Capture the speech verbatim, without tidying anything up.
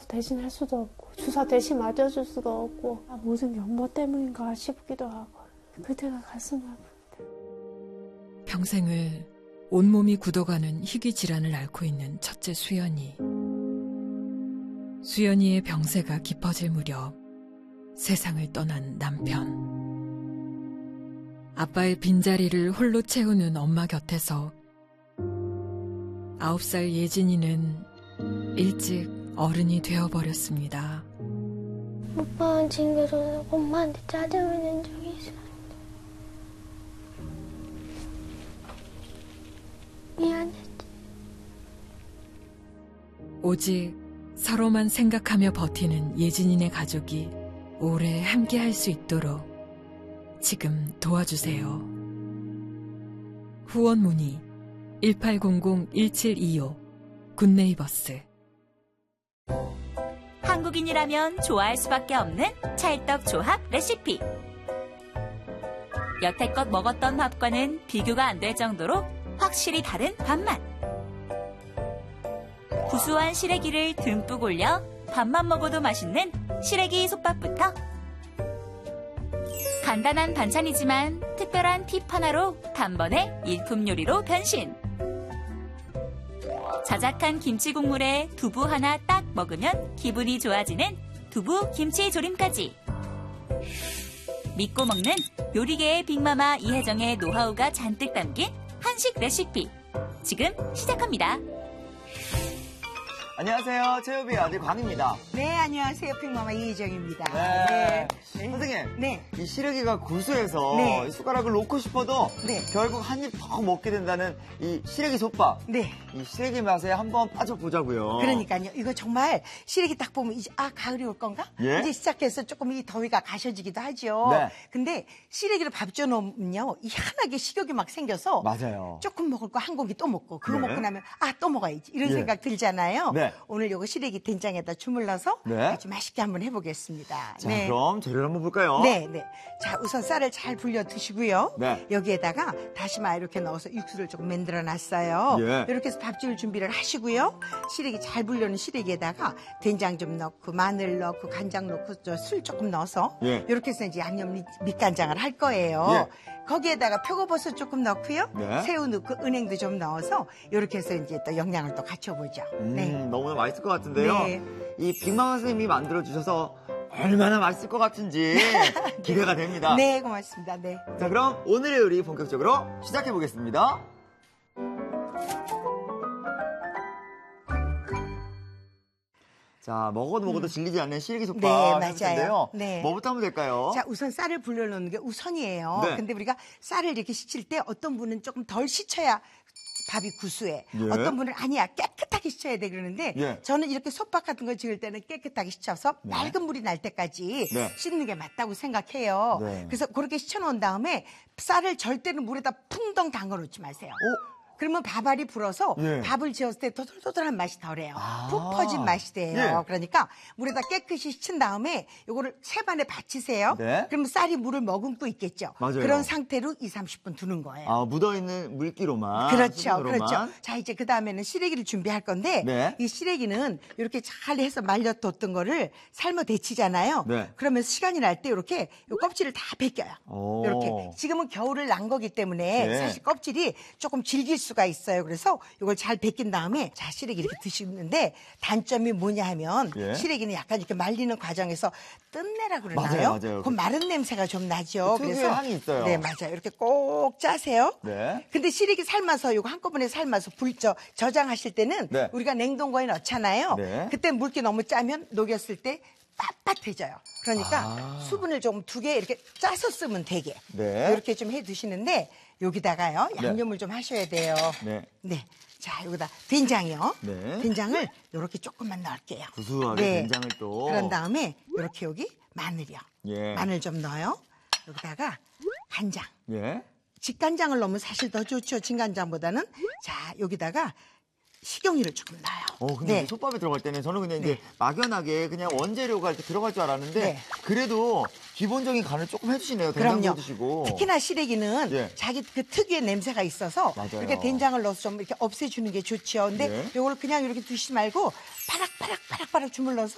대신 할 수도 없고 주사 대신 맞아줄 수도 없고 아, 모든 게 엄마 때문인가 싶기도 하고 그때가 가슴 아프다. 평생을 온몸이 굳어가는 희귀 질환을 앓고 있는 첫째 수연이. 수연이의 병세가 깊어질 무렵 세상을 떠난 남편. 아빠의 빈자리를 홀로 채우는 엄마 곁에서 아홉 살 예진이는 일찍 어른이 되어버렸습니다. 오빠는 징그러워서 엄마한테 짜증을 낸 적이 있어요. 미안했지. 오직 서로만 생각하며 버티는 예진이네 가족이 오래 함께할 수 있도록 지금 도와주세요. 후원 문의 일팔공공 일칠이오 굿네이버스. 한국인이라면 좋아할 수밖에 없는 찰떡 조합 레시피. 여태껏 먹었던 밥과는 비교가 안 될 정도로 확실히 다른 밥맛. 구수한 시래기를 듬뿍 올려 밥만 먹어도 맛있는 시래기 솥밥부터 간단한 반찬이지만 특별한 팁 하나로 단번에 일품 요리로 변신. 자작한 김치 국물에 두부 하나 딱 먹으면 기분이 좋아지는 두부 김치 조림까지. 믿고 먹는 요리계의 빅마마 이혜정의 노하우가 잔뜩 담긴 한식 레시피. 지금 시작합니다. 안녕하세요. 최유비의 아들 광입니다. 네, 안녕하세요. 빅마마 이혜정입니다. 네. 네. 선생님, 네. 이 시래기가 구수해서 네. 이 숟가락을 놓고 싶어도 네. 결국 한 입 더 먹게 된다는 이 시래기 솥밥. 네. 이 시래기 맛에 한번 빠져보자고요. 그러니까요. 이거 정말 시래기 딱 보면 이제 아 가을이 올 건가? 예? 이제 시작해서 조금 이 더위가 가셔지기도 하죠. 네. 근데 시래기를 밥 줘놓으면요, 희한하게 식욕이 막 생겨서 맞아요. 조금 먹을 거 한 공기 또 먹고 그거 네. 먹고 나면 아 또 먹어야지 이런 예. 생각 들잖아요. 네. 오늘 요거 시래기 된장에다 주물러서 네. 아주 맛있게 한번 해보겠습니다. 자, 네. 그럼 재료를 한번 볼까요? 네, 네. 자, 우선 쌀을 잘 불려 두시고요. 네. 여기에다가 다시마 이렇게 넣어서 육수를 조금 만들어 놨어요. 예. 이렇게 해서 밥 지을 준비를 하시고요. 시래기 잘 불려놓은 시래기에다가 된장 좀 넣고 마늘 넣고 간장 넣고 저 술 조금 넣어서 예. 이렇게 해서 이제 양념 밑- 밑간장을 할 거예요. 예. 거기에다가 표고버섯 조금 넣고요. 네. 새우 넣고 은행도 좀 넣어서 이렇게 해서 이제 또 영양을 또 갖춰보죠. 음, 네. 너무나 맛있을 것 같은데요. 네. 이 빅마마 선생님이 만들어주셔서 얼마나 맛있을 것 같은지 기대가 됩니다. 네, 고맙습니다. 네. 자, 그럼 오늘의 요리 본격적으로 시작해 보겠습니다. 자, 먹어도 먹어도 질리지 않는 시래기 솥밥 네, 해볼 텐데요. 맞아요. 네. 뭐부터 하면 될까요? 자, 우선 쌀을 불려놓는 게 우선이에요. 네. 근데 우리가 쌀을 이렇게 씻을 때 어떤 분은 조금 덜 씻어야 밥이 구수해. 예. 어떤 분은 아니야, 깨끗하게 씻어야 돼 그러는데 예. 저는 이렇게 솥밥 같은 거 지을 때는 깨끗하게 씻어서 네. 맑은 물이 날 때까지 네. 씻는 게 맞다고 생각해요. 네. 그래서 그렇게 씻어놓은 다음에 쌀을 절대로 물에다 풍덩 담가 놓지 마세요. 어? 그러면 밥알이 불어서 예. 밥을 지었을 때 도돌도돌한 맛이 덜해요. 아. 푹 퍼진 맛이 돼요. 예. 그러니까 물에다 깨끗이 씻은 다음에 요거를 세 반에 받치세요. 네. 그러면 쌀이 물을 머금고 있겠죠. 맞아요. 그런 상태로 이삼십 분 두는 거예요. 아, 묻어있는 물기로만. 그렇죠. 수분으로만. 그렇죠. 자, 이제 그 다음에는 시래기를 준비할 건데, 네. 이 시래기는 이렇게 잘 해서 말려뒀던 거를 삶아 데치잖아요. 네. 그러면 시간이 날 때 이렇게 요 껍질을 다 벗겨요. 오. 이렇게. 지금은 겨울을 난 거기 때문에 네. 사실 껍질이 조금 질길 수가 있어요. 그래서 이걸 잘 벗긴 다음에 자, 시래기 이렇게 드시는데 단점이 뭐냐 하면 예. 시래기는 약간 이렇게 말리는 과정에서 뜬내라 그러나요? 맞아요, 맞아요. 그 마른 냄새가 좀 나죠. 그 특유의 향이 있어요. 네, 맞아요. 이렇게 꼭 짜세요. 네. 근데 시래기 삶아서 이거 한꺼번에 삶아서 불저 저장하실 때는 네. 우리가 냉동고에 넣잖아요. 네. 그때 물기 너무 짜면 녹였을 때 빳빳해져요. 그러니까 아. 수분을 좀 두 개 이렇게 짜서 쓰면 되게 네. 이렇게 좀 해 두시는데 여기다가요 양념을 좀 하셔야 돼요. 네. 네. 자, 여기다 된장이요. 네. 된장을 이렇게 조금만 넣을게요. 구수하게 네. 된장을 또. 그런 다음에 이렇게 여기 마늘이요. 예. 마늘 좀 넣어요. 여기다가 간장. 예. 직간장을 넣으면 사실 더 좋죠. 진간장보다는. 자, 여기다가 식용유를 조금 넣어요. 어, 근데 네. 이제 솥밥에 들어갈 때는 저는 그냥 이제 네. 막연하게 그냥 원재료가 이렇게 들어갈 줄 알았는데 네. 그래도 기본적인 간을 조금 해주시네요. 된장도 그럼요. 해주시고. 특히나 시래기는 예. 자기 그 특유의 냄새가 있어서 맞아요. 이렇게 된장을 넣어서 좀 이렇게 없애주는 게 좋죠. 근데 예. 이걸 그냥 이렇게 두시지 말고 파락파락 파락파락 주물러서